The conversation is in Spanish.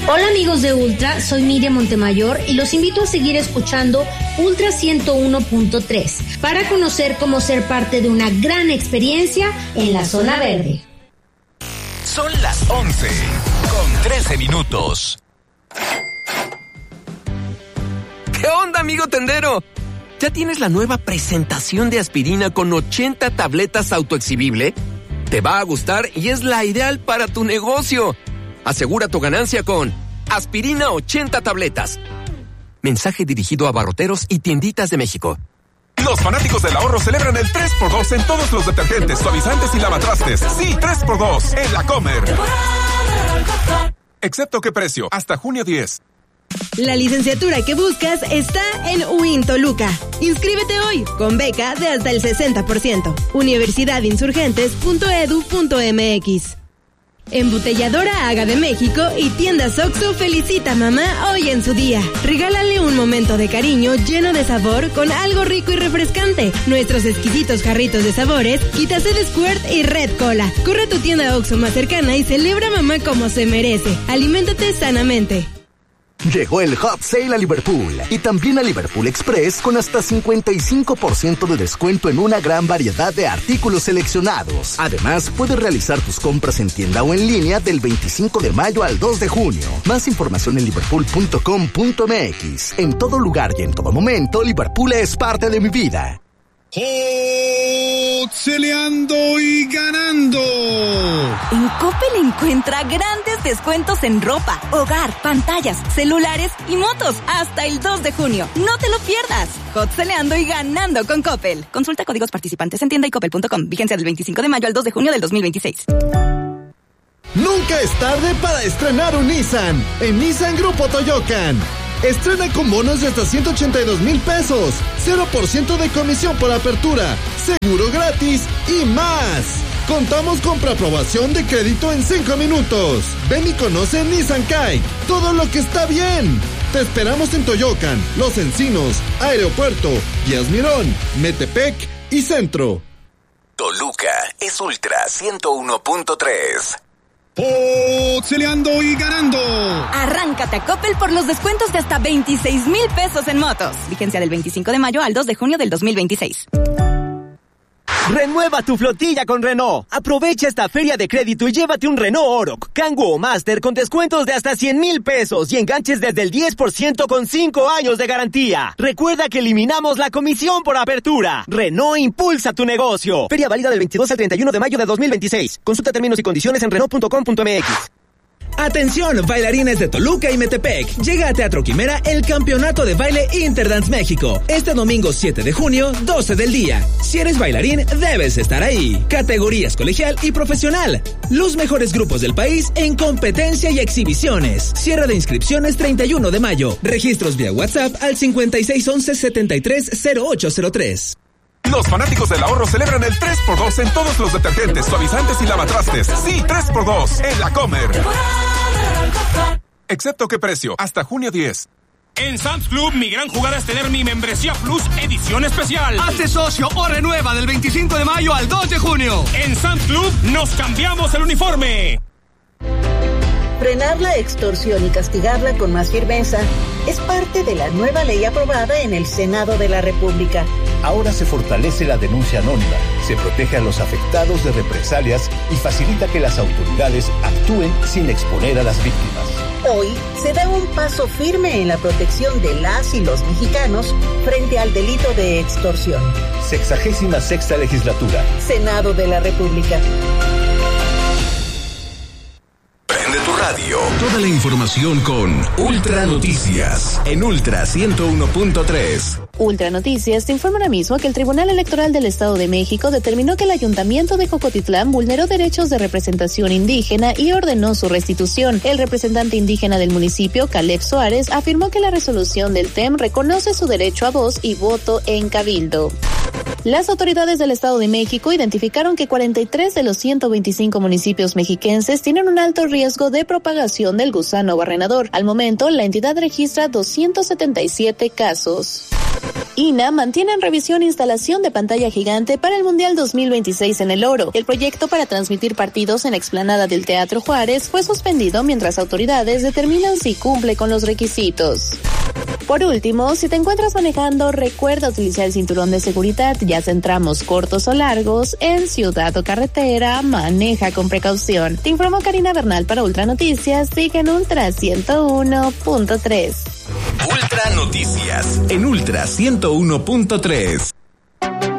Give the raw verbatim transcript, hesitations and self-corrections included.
Hola amigos de Ultra, soy Miriam Montemayor y los invito a seguir escuchando Ultra ciento uno punto tres para conocer cómo ser parte de una gran experiencia en la zona verde. Son las once con trece minutos. ¿Qué onda, amigo tendero? ¿Ya tienes la nueva presentación de aspirina con ochenta tabletas autoexhibible? Te va a gustar y es la ideal para tu negocio. Asegura tu ganancia con Aspirina ochenta tabletas. Mensaje dirigido a barroteros y tienditas de México. Los fanáticos del ahorro celebran el tres por dos en todos los detergentes, suavizantes y lavatrastes. Sí, tres por dos en La Comer. Excepto qué precio, hasta junio diez. La licenciatura que buscas está en U I N Toluca. Inscríbete hoy con beca de hasta el sesenta por ciento. universidad insurgentes punto edu punto m x. Embotelladora Aga de México y Tiendas Oxxo felicita a mamá hoy en su día. Regálale un momento de cariño lleno de sabor con algo rico y refrescante. Nuestros exquisitos jarritos de sabores, Quitaced Squirt y Red Cola. Corre a tu tienda Oxxo más cercana y celebra a mamá como se merece. Aliméntate sanamente. Llegó el Hot Sale a Liverpool y también a Liverpool Express con hasta cincuenta y cinco por ciento de descuento en una gran variedad de artículos seleccionados. Además, puedes realizar tus compras en tienda o en línea del veinticinco de mayo al dos de junio. Más información en liverpool punto com punto m x. En todo lugar y en todo momento, Liverpool es parte de mi vida. ¡Hot-celeando y ganando! En Coppel encuentra grandes descuentos en ropa, hogar, pantallas, celulares y motos hasta el dos de junio. ¡No te lo pierdas! Hot-celeando y ganando con Coppel. Consulta códigos participantes en tienda y coppel punto com. Vigencia del veinticinco de mayo al dos de junio del dos mil veintiséis. Nunca es tarde para estrenar un Nissan en Nissan Grupo Toyocan. Estrena con bonos de hasta ciento ochenta y dos mil pesos, cero por ciento de comisión por apertura, seguro gratis y más. Contamos con preaprobación de crédito en cinco minutos. Ven y conoce Nissan Kite, todo lo que está bien. Te esperamos en Toyocan, Los Encinos, Aeropuerto, Guías Mirón, Metepec y Centro. Toluca es Ultra ciento uno punto tres. ¡Hot-celeando y ganando! Arráncate a Coppel por los descuentos de hasta veintiséis mil pesos en motos. Vigencia del veinticinco de mayo al dos de junio del dos mil veintiséis. Renueva tu flotilla con Renault. Aprovecha esta feria de crédito y llévate un Renault Oroch, Kangoo o Master con descuentos de hasta cien mil pesos y enganches desde el diez por ciento con cinco años de garantía. Recuerda que eliminamos la comisión por apertura. Renault impulsa tu negocio. Feria válida del veintidós al treinta y uno de mayo de dos mil veintiséis. Consulta términos y condiciones en renault punto com punto m x. Atención, bailarines de Toluca y Metepec. Llega a Teatro Quimera el Campeonato de Baile Interdance México. Este domingo siete de junio, doce del día. Si eres bailarín, debes estar ahí. Categorías colegial y profesional. Los mejores grupos del país en competencia y exhibiciones. Cierre de inscripciones treinta y uno de mayo. Registros vía WhatsApp al cincuenta y seis once setenta y tres cero ocho cero tres. Los fanáticos del ahorro celebran el tres por dos en todos los detergentes, suavizantes y lavatrastes. Sí, tres por dos en La Comer. Excepto qué precio, hasta junio diez. En Sam's Club, mi gran jugada es tener mi membresía Plus edición especial. Hazte socio o renueva del veinticinco de mayo al dos de junio. En Sam's Club, nos cambiamos el uniforme. Frenar la extorsión y castigarla con más firmeza es parte de la nueva ley aprobada en el Senado de la República. Ahora se fortalece la denuncia anónima, se protege a los afectados de represalias y facilita que las autoridades actúen sin exponer a las víctimas. Hoy se da un paso firme en la protección de las y los mexicanos frente al delito de extorsión. Sexagésima sexta legislatura. Senado de la República. Prende tu radio. Toda la información con Ultra Noticias en Ultra ciento uno punto tres. Ultra Noticias te informa ahora mismo que el Tribunal Electoral del Estado de México determinó que el Ayuntamiento de Jocotitlán vulneró derechos de representación indígena y ordenó su restitución. El representante indígena del municipio, Caleb Suárez, afirmó que la resolución del T E M reconoce su derecho a voz y voto en cabildo. Las autoridades del Estado de México identificaron que cuarenta y tres de los ciento veinticinco municipios mexiquenses tienen un alto riesgo de propagación del gusano barrenador. Al momento, la entidad registra doscientos setenta y siete casos. I N A mantiene en revisión instalación de pantalla gigante para el Mundial dos mil veintiséis en el Oro. El proyecto para transmitir partidos en la explanada del Teatro Juárez fue suspendido mientras autoridades determinan si cumple con los requisitos. Por último, si te encuentras manejando, recuerda utilizar el cinturón de seguridad, ya sea en tramos cortos o largos, en ciudad o carretera, maneja con precaución. Te informó Karina Bernal para Ultra Noticias, sigue en Ultra ciento uno punto tres. Ultra Noticias en Ultra ciento uno punto tres.